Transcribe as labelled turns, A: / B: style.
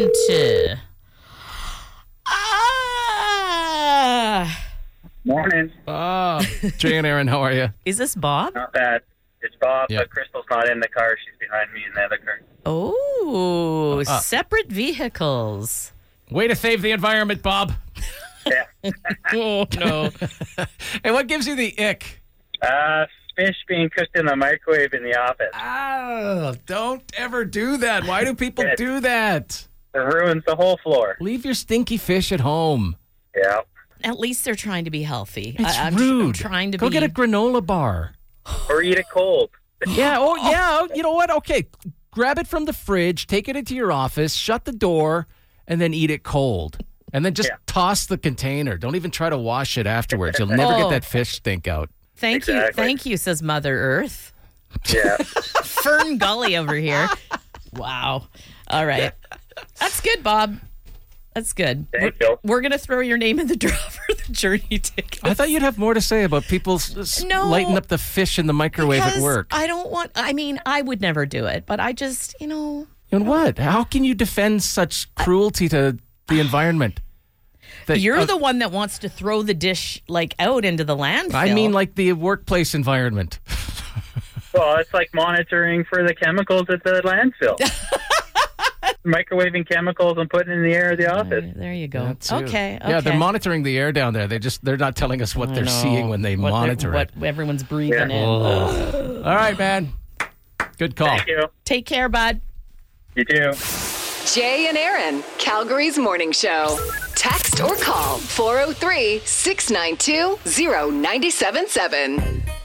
A: moment.
B: Morning.
C: Jay and Aaron, how are you?
A: Is this Bob?
B: Not bad. It's Bob,
C: Yeah.
B: but Crystal's not in the car. She's behind me in the other car.
A: Oh, separate vehicles.
C: Way to save the environment, Bob.
B: Yeah.
C: Oh, no. Hey, what gives you the ick?
B: Fish being cooked in the microwave in the office.
C: Oh, don't ever do that. Why do people do that?
B: It ruins the whole floor.
C: Leave your stinky fish at home.
B: Yeah.
A: At least they're trying to be healthy.
C: It's
A: I'm
C: rude.
A: trying to
C: Go
A: be.
C: get a granola bar.
B: Or eat it cold.
C: Yeah, yeah. You know what? Okay, grab it from the fridge, take it into your office, shut the door, and then eat it cold. And then just toss the container. Don't even try to wash it afterwards. You'll never get that fish stink out.
A: Thank you, says Mother Earth.
B: Yeah.
A: Fern Gully over here. Wow. All right. That's good, Bob. That's good.
B: Thank you.
A: We're going to throw your name in the draw for the Journey tickets.
C: I thought you'd have more to say about people lighting up the fish in the microwave at work.
A: I would never do it, but I just,
C: And what? How can you defend such cruelty to the environment?
A: You're the one that wants to throw the dish, out into the landfill.
C: I mean, the workplace environment.
B: Well, it's like monitoring for the chemicals at the landfill. Microwaving chemicals and putting in the air of the office.
A: There you go.
C: That too.
A: Okay.
C: Yeah, they're monitoring the air down there. They're not telling us what they're seeing when they monitor it.
A: What everyone's breathing in.
C: All right, man. Good call.
B: Thank you.
A: Take care, bud.
B: You too.
D: Jay and Aaron, Calgary's morning show. Text or call 403-692-0977.